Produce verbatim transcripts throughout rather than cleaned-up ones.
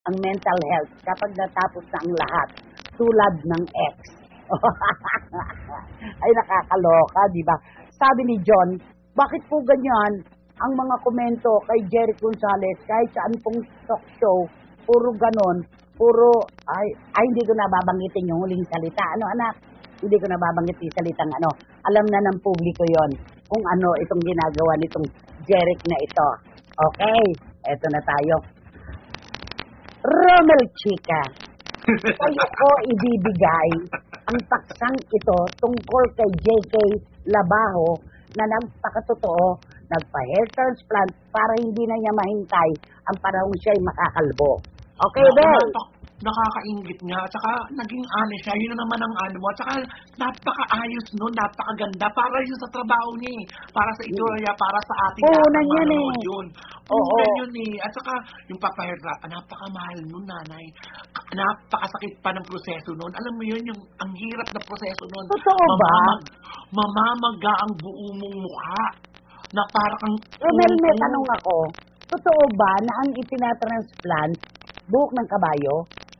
ang mental health kapag natapos na ang lahat, tulad ng ex. Ay, nakakaloka, di ba? Sabi ni John, bakit po ganyan ang mga komento kay Jerry Gonzalez kahit saan pong talk show, puro ganon, puro, ay, ay hindi ko nababanggitin yung huling salita. Ano, anak? Hindi ko nababanggitin yung salitang ano. Alam na ng publiko yon kung ano itong ginagawa nitong Jeric na ito. Okay, eto na tayo. Romel Chica, sa'yo ko ibibigay ang paksang ito tungkol kay J K Labajo na nagpakatotoo, nagpa-hair transplant para hindi na niya mahintay ang panahon siya'y makakalbo. Okay, Bel? Nakakaingit nga, at saka naging honest siya, yun na naman ang ano mo, at saka napakaayos nun, napakaganda, para yun sa trabaho niya eh, para sa iturya, para sa ating puhunan yun eh. Yun. Oo. Puhunan yun eh, at saka yung papaherra, napakamahal nun, nanay, napakasakit pa ng proseso nun, alam mo yun, yung ang hirap na proseso nun. Totoo ba? Mamamag, mamamaga ang buo mong mukha, na parang... Romel, may tanong ako, totoo ba na ang itinatransplant buhok ng kabayo?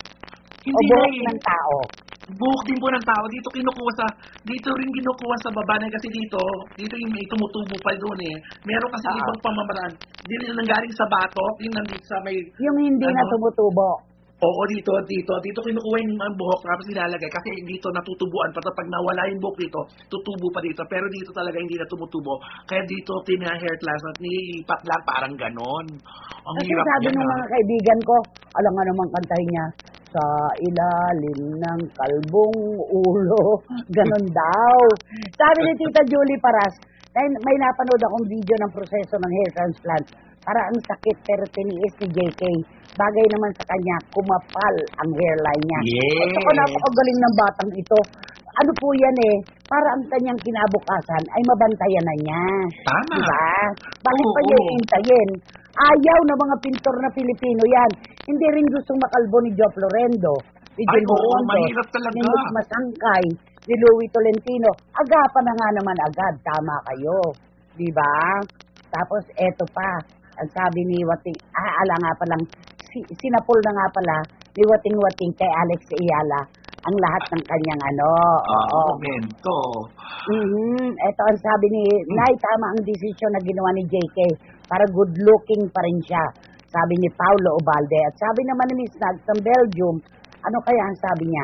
Hindi o buhok na, ng tao? Buhok din po ng tao. Dito kinukuha sa, dito rin kinukuha sa baba na kasi dito, dito yung may tumutubo pa doon eh. Meron kasi Uh-huh. ibang pamamaraan. Hindi rin nanggaling sa batok, yung nandito sa may... Yung hindi ano, na tumutubo? Oo, dito, dito. Dito kinukuha yung mga buhok tapos nilalagay. Kasi dito natutubuan pa. Pag nawala yung buhok dito, tutubo pa dito. Pero dito talaga hindi na tumutubo. Kaya dito, tina-hair transplant, nilipat lang parang ganon. Ang Kasi hirap sabi yan, ng ah. mga kaibigan ko, alam nga naman kantahin niya, sa ilalim ng kalbong ulo. Ganon daw. Sabi ni Tita Julie Paras, may, may napanood akong video ng proseso ng hair transplant. Para ang sakit pero tiniis ni J K. Bagay naman sa kanya, kumapal ang hairline niya. Yes. Ito ko napakagaling ng batang ito. Ano po yan eh, para ang kanyang kinabukasan ay mabantayan na niya. Tama. Diba? Bakit Oo, pa niya oo. iintayin? Ayaw ng mga pintor na Pilipino yan. Hindi rin gustong makalbo ni Joe Florendo, ni Ay, Jim oo, Borondo, mahirap talaga. ni Nick Masangkay, ni Louie Tolentino. Agapan na nga naman agad. Tama kayo. Diba? Tapos eto pa, ang sabi ni Wating, ah, ala nga palang, si, sinapol na nga pala ni Wating-Wating kay Alex Ayala ang lahat ng kanyang ano. Oo, Oo. momento. Mm-hmm. Ito ang sabi ni Nay, tama ang desisyon na ginawa ni J K para good looking pa rin siya. Sabi ni Paulo Ubalde. At sabi naman ni Miss Nags ng Belgium, ano kaya ang sabi niya?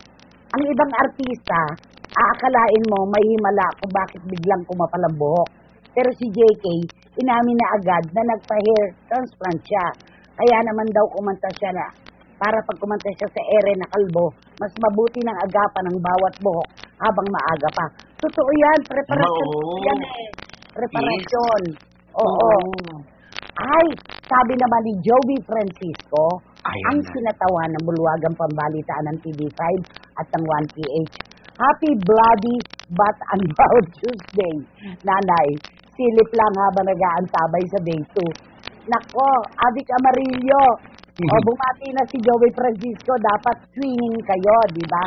Ang ibang artista, aakalain mo may himala kung bakit biglang kumapal ang buhok. Pero si J K, inamin na agad na nagpa-hair transplant siya. Kaya naman daw kumanta siya na para pag kumanta siya sa ere na kalbo, mas mabuti ng agapan ng bawat buhok habang maaga pa. Totoo yan, preparasyon Oo. yan eh. Preparasyon. Yes. Oo. Oo. Ay, sabi naman ni Joey Francisco, Ayan ang na. sinatawan ng bulwagang pambalitaan ng T V five at ng one P H. Happy Bloody Bat and Bout Tuesday. Nanay, silip lang habang nag-aantabay sa day two. Nako, Adik Amarillo, o bumati na si Joey Francisco, dapat swinging kayo, di ba?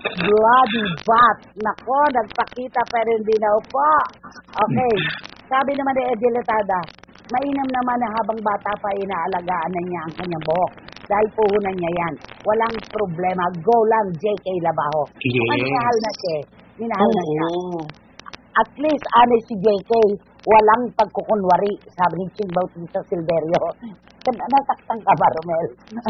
Bloody Bat. Nako, nagpakita pero hindi na upo. Okay, sabi naman ni Eddie Letada, mainam naman na habang bata pa inaalagaan na niya ang kanyang buhok. Dahil puhunan niya yan. Walang problema. Go lang, J K Labajo. Yes. Minahal na siya. Minahal na siya. Oo. At least, honest si J K, walang pagkukunwari. Sabi ni Ching Bautista Silverio. Nasaktan ka ba, Romel?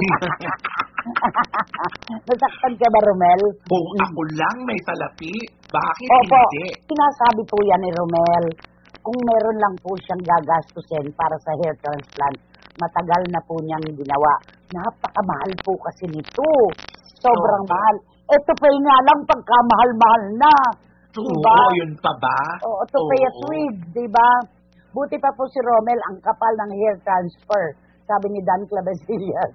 Nasaktan ka ba, Romel? Kung ako lang may salapi, bakit Opo, hindi? sinasabi po yan ni Romel. Kung meron lang po siyang gagastusin para sa hair transplant, matagal na po niyang ginawa. Napakamahal po kasi nito. Sobrang So, mahal. Ito pa yung nga lang pagkamahal-mahal na. Oo, Diba? yun pa ba? Oo, ito pa yung tweed, diba? Buti pa po si Romel ang kapal ng hair transfer. Sabi ni Dan Clavesillas.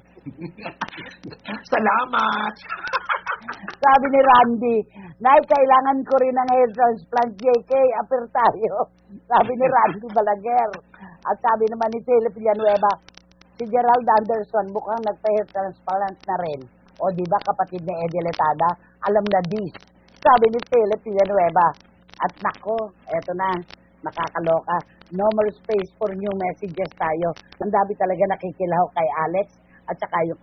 Salamat! Sabi ni Randy, Nay, kailangan ko rin ng hair transplant, J K, apir tayo. Sabi ni Randy Balaguer. At sabi naman ni Philip Villanueva, si Gerald Anderson mukhang nagpa-hair transplant na rin. O di ba kapatid ni Eddie Letada, alam na dis. Sabi ni Philip Villanueva. At nako, eto na, nakakaloka. No more space for new messages tayo. Ang dami talaga nakikilaw kay Alex at saka yung